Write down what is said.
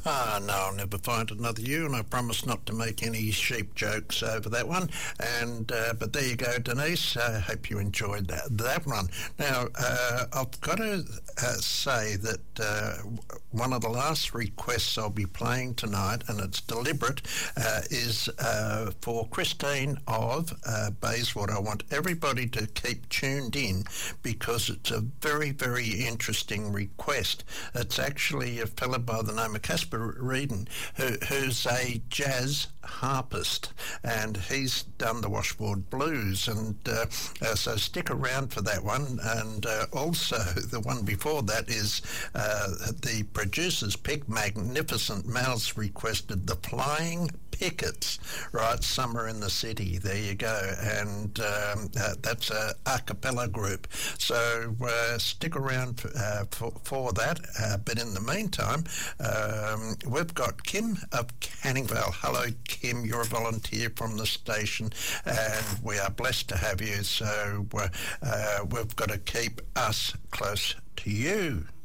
Ah, no, I'll never find another you, and I promise not to make any sheep jokes over that one. And but there you go, Denise. I hope you enjoyed that one. Now, I've got to say that one of the last requests I'll be playing tonight, and it's deliberate, is for Christine of Bayswater. I want everybody to keep tuned in because it's a very, very interesting request. It's actually a fella by the name of Casper Reedon, who's a jazz harpist, and he's done the Washboard Blues, and so stick around for that one. And also the one before that is the producer's pick, Magnificent Mouse, requested the Flying Pickets, right? Summer in the City. There you go. And that's a cappella group. So stick around for that. But in the meantime, we've got Kim of Canning Vale. Hello, Kim. You're a volunteer from the station, and we are blessed to have you. So we've got to keep us close to you.